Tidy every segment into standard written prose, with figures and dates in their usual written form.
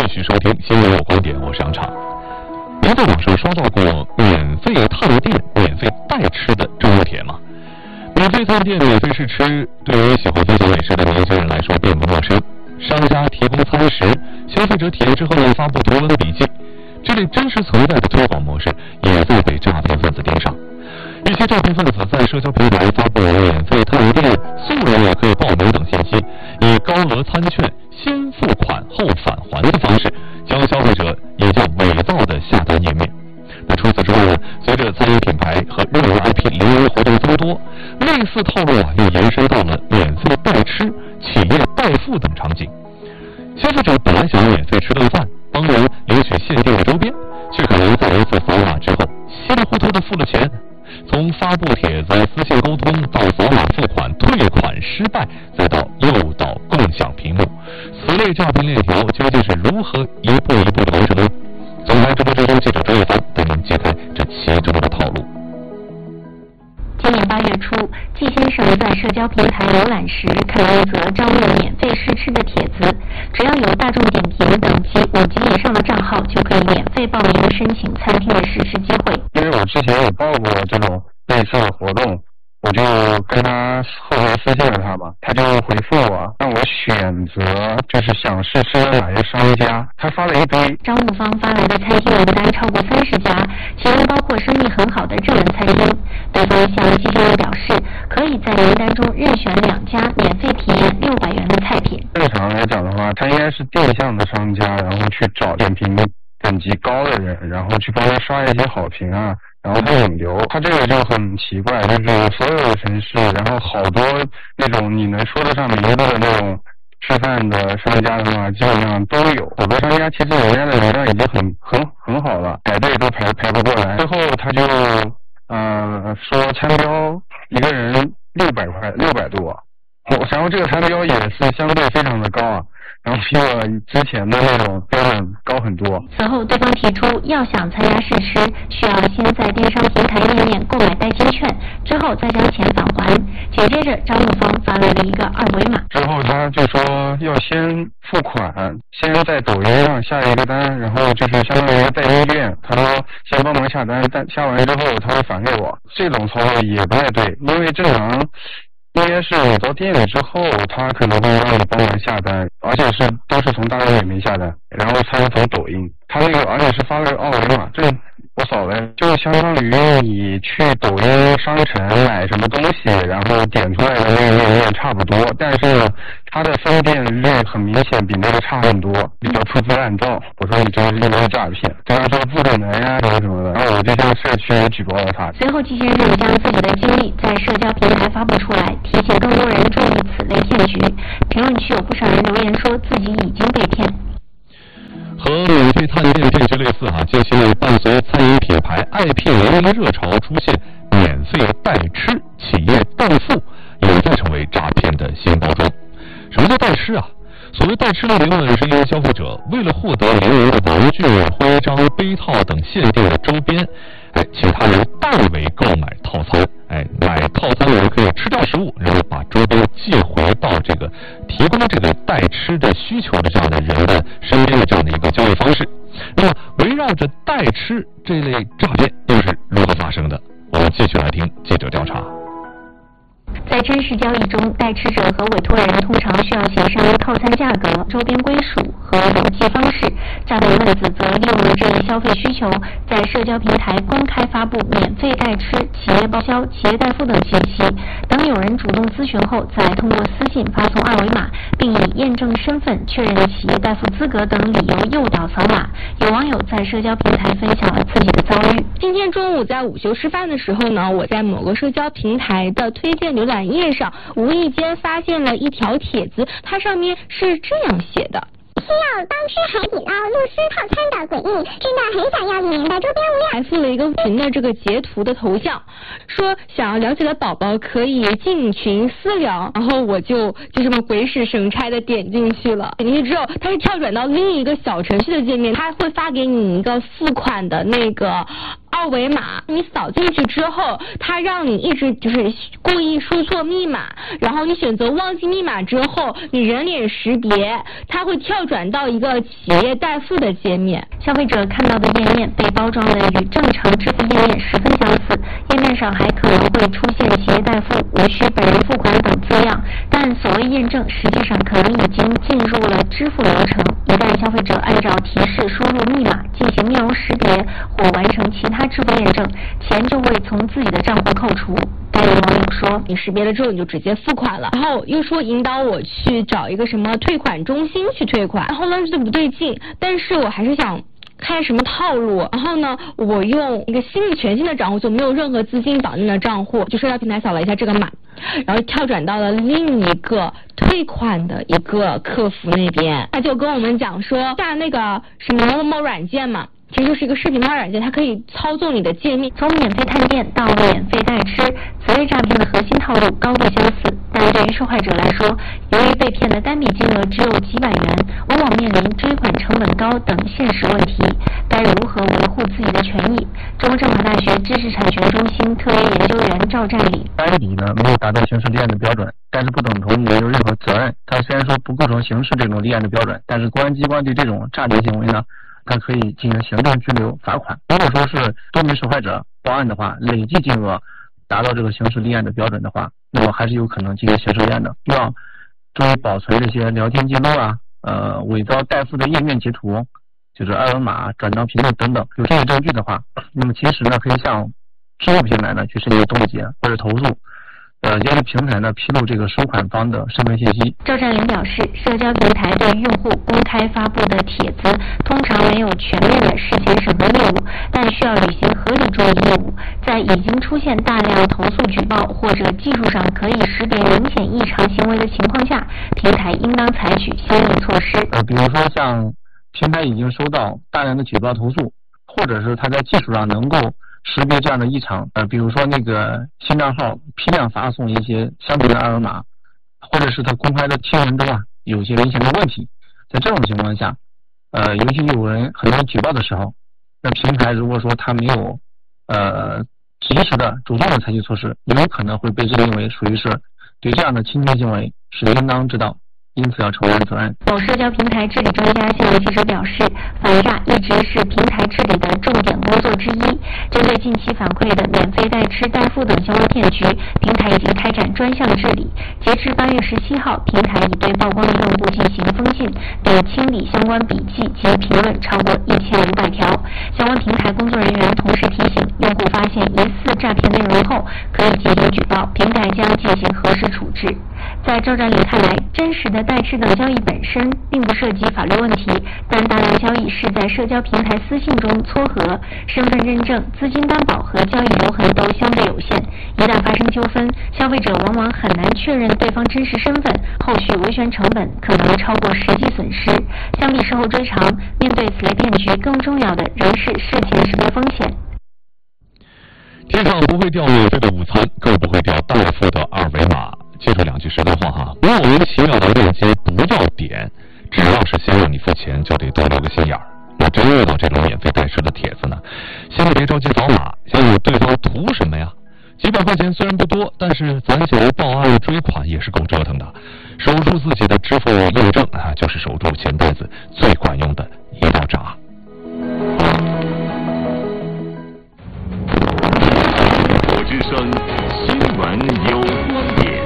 续收听新闻有观点，我是杨畅。您在网上刷到过免费探店、免费代吃的这热帖吗？免费探店、免费试吃，对于喜欢分享美食的年轻人来说并不陌生。商家提供餐食，消费者体验之后发布图文笔记，这类真实存在的推广模式也在被诈骗分子盯上。一些诈骗分子在社交平台发布免费探店、素人也可以报名等信息，以高额餐券、先付款后返还的方式，将消费者也叫伪造的下单页面。那除此之外呢，随着餐饮品牌和热门 IP 联营活动增多，类似套路又延伸到了免费代吃、企业代付等场景。消费者本来想免费吃顿饭，帮人领取限定的周边，却可能在一次扫码之后稀里糊涂的付了钱。从发布帖子、私信沟通到扫码付款、退款失败，再到诱导共享屏幕，此类诈骗链条究竟是如何一步一步的完成呢？总台直播之中，记者周月凡带您揭开这其中的套路。 今年8月初，季先生在社交平台浏览时看到一则招募免费试吃的帖子，只要有大众点评等级5级以上的账号，就可以免费报名申请餐厅的试吃机会。 因为我之前有报过这种类似的活动，我就跟他后来私信了他嘛，他就回复我，让我选择就是想试吃哪些商家，他发了一堆。 招募方发来的餐厅名单超过30家，其中包括生意很好的热门餐厅。对方向季先生表示，可以在名单中任选2家，免费体验600元的菜品。 正常来讲的话，他应该是定向的商家，然后去找点评等级高的人，然后去帮他刷一些好评啊，然后他引流。他这个就很奇怪，就是所有的城市，然后好多那种你能说得上名字的那种吃饭的商家的话，基本上都有。好多商家其实人家的流量已经很好了，排队都排不过来。最后他就说餐标一个人600块，600多。然后这个餐标也是相对非常的高啊，然后比我之前的那种标准高很多。 此后对方提出，要想参加试吃，需要先在电商平台页面购买代金券，之后再将钱返还。紧接着招募方发来了一个2维码， 之后他就说要先付款，先在抖音上下一个单，然后就是相当于代金券，他说先帮忙下单，但下完之后他会返给我。这种操作也不太对，因为正常应该是你到店里之后，他可能会让你帮忙下单，而且都是从大众点评下单，然后他是从抖音，他那个而且是发了个2维码，这我扫了，就相当于你去抖音商城买什么东西，然后点出来的那个页面差不多，但是呢，它的分辨率很明显比那个差很多，比较粗制滥造。我说你这是应该是诈骗，跟他说不可能呀什么的，然后我就向社区举报了他。 随后季先生将自己的经历在社交平台发布出来，提醒更多人注意此类骗局。评论区有不少人留言说自己已经被骗。 和免费探店骗局类似近期内伴随餐饮品牌爱骗人的热潮出现，免费代吃、企业代付也在成为诈骗的新包装。什么叫代吃啊？所谓代吃的理论是因为消费者为了获得名人的玩具、徽章、杯套等限定的周边，请他人代为购买套餐，买套餐的人可以吃掉食物，然后把周边寄回到这个提供这个代吃的需求的这样的人的身边的这样的一个交易方式。那么围绕着代吃这类诈骗又是如何发生的？我们继续来听记者调查。 在真实交易中，代吃者和委托人通常需要协商套餐价格、周边归属和邮寄方式。诈骗分子则利用了这一消费需求，在社交平台公开发布免费代吃、企业报销、企业代付等信息。等有人主动咨询后，再通过私信发送2维码，并以验证身份、确认企业代付资格等理由诱导扫码。有网友在社交平台分享了自己的遭遇。 今天中午在午休吃饭的时候呢，我在某个社交平台的推荐浏览页上无意间发现了一条帖子，它上面是这样写的： 需要当吃海底捞露丝套餐的诡异，真的很想要里面的周边物料。 还附了一个群的这个截图的头像，说想要了解的宝宝可以进群私聊，然后我就这么鬼使神差的点进去了。点进去之后，它是跳转到另一个小程序的界面，它会发给你一个付款的那个二维码，你扫进去之后，它让你一直就是故意输错密码，然后你选择忘记密码之后，你人脸识别，它会跳转到一个企业代付的界面。 消费者看到的页面被包装的与正常支付页面十分相似，页面上还可能会出现企业代付、无需本人付款等字样，但所谓验证实际上可能已经进入了支付流程。一旦消费者按照提示输入密码进行面容识别或完成其他支付验证，钱就会从自己的账户扣除。该有网友说， 你识别了之后你就直接付款了，然后又说引导我去找一个什么退款中心去退款，然后呢觉得不对劲，但是我还是想开什么套路，然后呢我用一个全新的账户，就没有任何资金绑定的账户，就社交平台扫了一下这个码，然后跳转到了另一个退款的一个客服那边，他就跟我们讲说下那个什么某某软件嘛，其实就是一个视频化软件，它可以操纵你的界面。 从免费探店到免费代吃，此类诈骗的核心套路高度相似，但对于受害者来说，由于被骗的单笔金额只有几百元，往往面临追款成本高等现实问题，该如何维护自己的权益？中国政法大学知识产权中心特约研究员赵占理： 单笔呢没有达到刑事立案的标准，但是不等同于没有任何责任。它虽然说不构成刑事这种立案的标准，但是公安机关对这种诈骗行为呢，它可以进行行政拘留、罚款。如果说是多名受害者报案的话，累计金额达到这个刑事立案的标准的话，那么还是有可能进行刑事立案的。要注意保存这些聊天记录啊，伪造代付的页面截图，就是二维码、转账频率等等，有这些证据的话，那么其实呢可以向支付平台呢去申请冻结或者投诉。要求平台呢披露这个收款方的身份信息。 赵占林表示，社交平台对用户公开发布的帖子通常没有全面的事前审核业务，但需要履行合理注意业务。在已经出现大量投诉举报或者技术上可以识别明显异常行为的情况下，平台应当采取相应措施。 比如说像平台已经收到大量的举报投诉，或者是它在技术上能够识别这样的异常，比如说那个新账号批量发送一些相同的二维码，或者是他公开的贴文中有些明显的问题，在这种情况下，尤其有人很多人举报的时候，那平台如果说他没有及时的主动的采取措施，有可能会被认定为属于是对这样的侵权行为是应当知道，因此要承担责任。 某社交平台治理专家向记者表示，反诈一直是平台治理的重点工作之一。针对近期反馈的免费代吃、代付等相关骗局，平台已经开展专项治理。截至8月17号，平台已对曝光的用户进行封禁，并清理相关笔记及评论超过1500条。相关平台工作人员同时提醒，用户发现疑似诈骗内容后，可以进行举报，平台将进行核实处置。在赵占林看来，真实的代吃等交易本身并不涉及法律问题，但大量交易是在社交平台私信中撮合，身份认证、资金担保和交易留痕都相对有限。一旦发生纠纷，消费者往往很难确认对方真实身份，后续维权成本可能超过实际损失。相比事后追偿，面对此类骗局，更重要的仍是事前识别风险。 天上不会掉免费的午餐，更不会掉代付的二维码。记住两句实在话哈，莫名其妙的链接不要点，只要是先让你付钱，就得多留个心眼儿。我真遇到这种免费代吃的帖子呢，先别着急扫码，先问对方图什么呀？几百块钱虽然不多，但是咱想要报案追款也是够折腾的。守住自己的支付验证就是守住钱袋子最管用的一道闸。 我之声新闻有观点。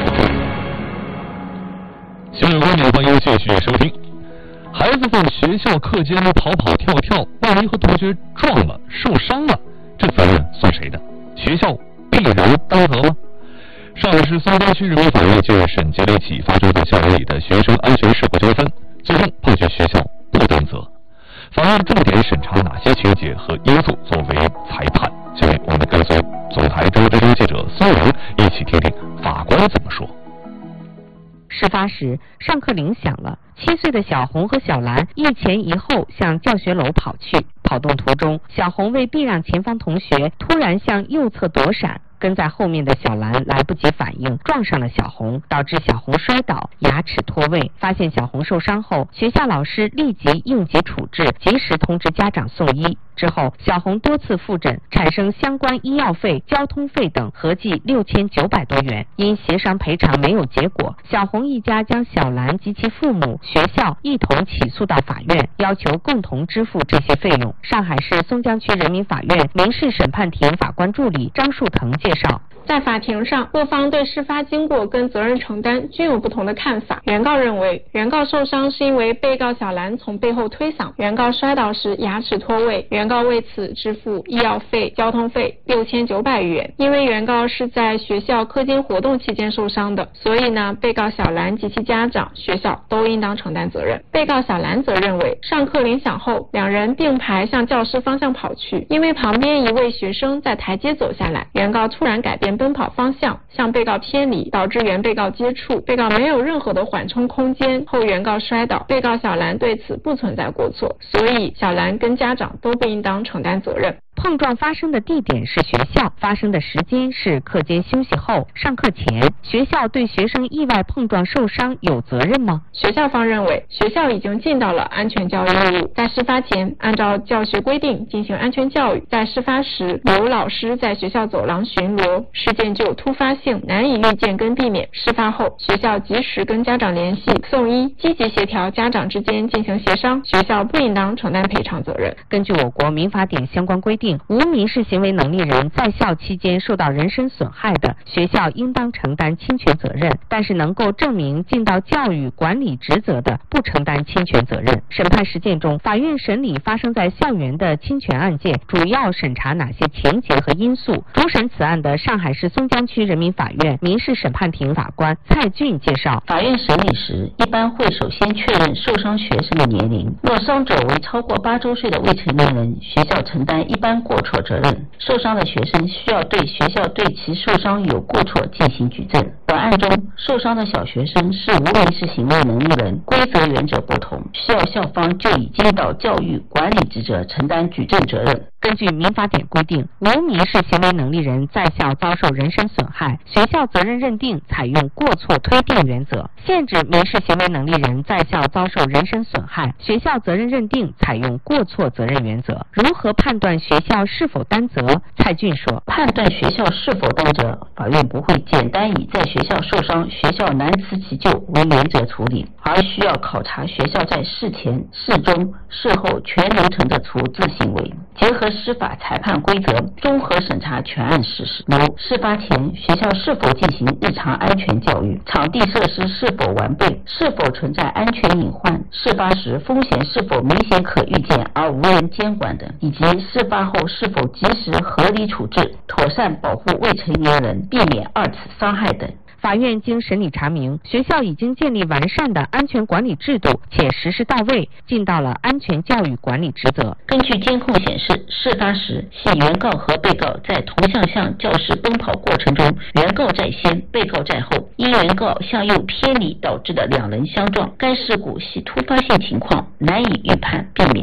新闻观点，欢迎继续收听。孩子在学校课间跑跑跳跳，万一和同学撞了受伤了，这责任算谁的？学校必然担责吗？上海市松江区人民法院就审结了一起发生在校园里的学生安全事故纠纷，最终判决学校不担责。法院重点审查哪些情节和因素作为裁判？下面我们跟随总台中之声记者孙荣一起听听法官怎么说。 事发时，上课铃响了，7岁的小红和小兰一前一后向教学楼跑去。跑动途中，小红为避让前方同学，突然向右侧躲闪，跟在后面的小兰来不及反应，撞上了小红，导致小红摔倒，牙齿脱位。发现小红受伤后，学校老师立即应急处置，及时通知家长送医。 之后，小红多次复诊，产生相关医药费、交通费等合计6900多元。因协商赔偿没有结果，小红一家将小兰及其父母、学校一同起诉到法院，要求共同支付这些费用。上海市松江区人民法院民事审判庭法官助理张树腾介绍。 在法庭上，各方对事发经过跟责任承担均有不同的看法。原告认为，原告受伤是因为被告小兰从背后推搡，原告摔倒时牙齿脱位，原告为此支付医药费、交通费6900余元。因为原告是在学校课间活动期间受伤的，所以呢，被告小兰及其家长、学校都应当承担责任。被告小兰则认为，上课铃响后，两人并排向教室方向跑去，因为旁边一位学生在台阶走下来，原告突然改变奔跑方向，向被告偏离，导致原被告接触，被告没有任何的缓冲空间，后原告摔倒，被告小兰对此不存在过错，所以小兰跟家长都不应当承担责任。 碰撞发生的地点是学校，发生的时间是课间休息后、上课前。学校对学生意外碰撞受伤有责任吗？ 学校方认为，学校已经尽到了安全教育义务，在事发前按照教学规定进行安全教育，在事发时有老师在学校走廊巡逻，事件具有突发性，难以预见跟避免。事发后，学校及时跟家长联系、送医，积极协调家长之间进行协商，学校不应当承担赔偿责任。 根据我国民法典相关规定，无民事行为能力人在校期间受到人身损害的，学校应当承担侵权责任，但是能够证明尽到教育管理职责的，不承担侵权责任。审判实践中，法院审理发生在校园的侵权案件，主要审查哪些情节和因素？主审此案的上海市松江区人民法院民事审判庭法官蔡俊介绍， 法院审理时，一般会首先确认受伤学生的年龄，若伤者为超过8周岁的未成年人，学校承担一般过错责任。受伤的学生需要对学校对其受伤有过错进行举证。本案中，受伤的小学生是无民事行为能力人，规则原则不同，需要校方就已尽到教育管理职责承担举证责任。 根据民法典规定，无民事行为能力人在校遭受人身损害，学校责任认定采用过错推定原则；限制民事行为能力人在校遭受人身损害，学校责任认定采用过错责任原则。如何判断学校是否担责？蔡俊说， 判断学校是否担责，法院不会简单以在学校受伤，学校难辞其咎为原则处理，而需要考察学校在事前、事中、事后全流程的处置行为，结合司法裁判规则，综合审查全案事实，如事发前学校是否进行日常安全教育，场地设施是否完备，是否存在安全隐患，事发时风险是否明显可预见而无人监管等，以及事发后是否及时合理处置，妥善保护未成年人，避免二次伤害等。 法院经审理查明，学校已经建立完善的安全管理制度，且实施到位，尽到了安全教育管理职责。 根据监控显示，事发时系原告和被告在同向教室奔跑过程中，原告在先，被告在后，因原告向右偏离导致的两人相撞。该事故系突发性情况，难以预判，避免